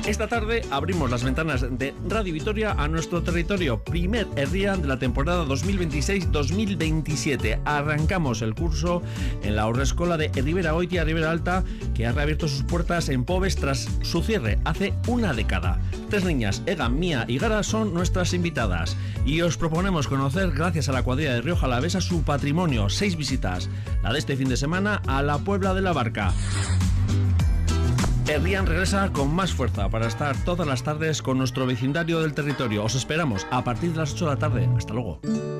Esta tarde abrimos las ventanas de Radio Vitoria a nuestro territorio, primer herrian de la temporada 2026-2027. Arrancamos el curso en la Haurreskola de Ribera Goitia, Ribera Alta, que ha reabierto sus puertas en Pobes tras su cierre hace una década. 3 niñas, Ega, Mía y Gara, son nuestras invitadas y os proponemos conocer, gracias a la cuadrilla de Rioja Alavesa, su patrimonio. 6 visitas, la de este fin de semana a la Puebla de la Barca. Herrian regresa con más fuerza para estar todas las tardes con nuestro vecindario del territorio. Os esperamos a partir de las 8 de la tarde. Hasta luego.